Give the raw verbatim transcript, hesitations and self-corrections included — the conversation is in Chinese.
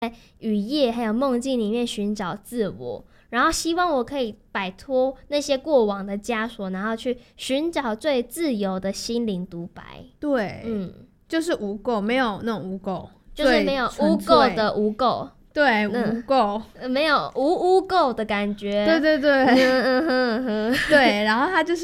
雨夜还有梦境里面寻找自我，然后希望我可以摆脱那些过往的枷锁，然后去寻找最自由的心灵独白。 对，嗯，就是无垢，没有那种污垢， 就是没有污垢的污垢。 对，无垢、 嗯，没有无污垢的感觉。 对对对， 嗯嗯哼哼， 对，然后他就是